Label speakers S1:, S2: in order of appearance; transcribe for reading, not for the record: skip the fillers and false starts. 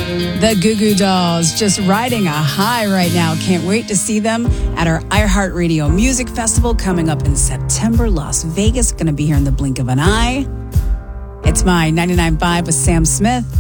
S1: The Goo Goo Dolls, just riding a high right now. Can't wait to see them at our iHeartRadio Music Festival coming up in September. Las Vegas, going to be here in the blink of an eye. It's my 99.5 with Sam Smith.